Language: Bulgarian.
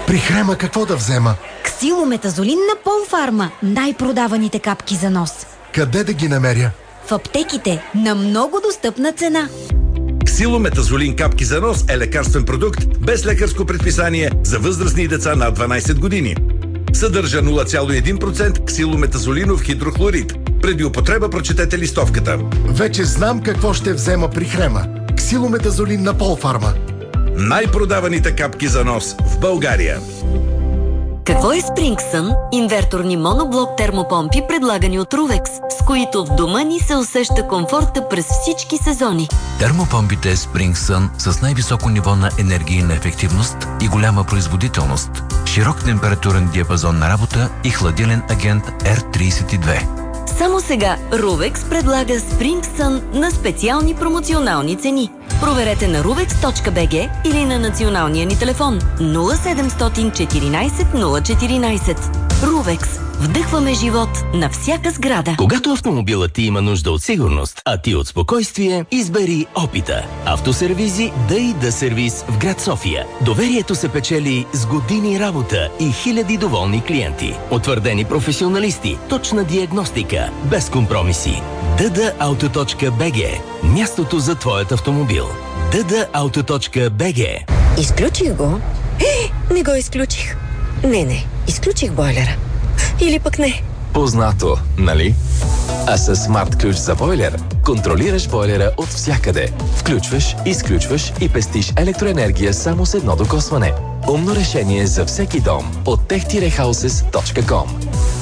При Хрема какво да взема? Ксилометазолин на Полфарма. Най-продаваните капки за нос. Къде да ги намеря? В аптеките на много достъпна цена. Ксилометазолин капки за нос е лекарствен продукт без лекарско предписание за възрастни и деца над 12 години. Съдържа 0,1% ксилометазолинов хидрохлорид. Преди употреба прочетете листовката. Вече знам какво ще взема при Хрема. Ксилометазолин на Полфарма. Най-продаваните капки за нос в България. Какво е Спрингсън? Инверторни моноблок термопомпи, предлагани от Рувекс, с които в дома ни се усеща комфорта през всички сезони. Термопомпите Спрингсън с най-високо ниво на енергийна ефективност и голяма производителност, широк температурен диапазон на работа и хладилен агент R32. Само сега Рувекс предлага Спрингсън на специални промоционални цени. Проверете на ruvex.bg или на националния ни телефон 0714 014. Рувекс. Вдъхваме живот на всяка сграда. Когато автомобилът ти има нужда от сигурност, а ти от спокойствие, избери Опита. Автосервизи ДА сервис в град София. Доверието се печели с години работа и хиляди доволни клиенти. Утвърдени професионалисти, точна диагностика, без компромиси. ddauto.bg. Мястото за твоят автомобил. ddauto.bg. Изключих го. Не го изключих. Не, изключих бойлера. Или пък не. Познато, нали? А с смарт ключ за бойлер контролираш бойлера от всякъде. Включваш, изключваш и пестиш електроенергия само с едно докосване. Умно решение за всеки дом от tech-houses.com.